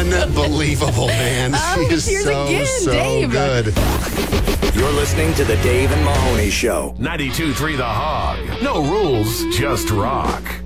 Unbelievable, man. She is cheers so again, Dave. good. You're listening to The Dave and Mahoney Show. 92.3 The Hog. No rules, just rock.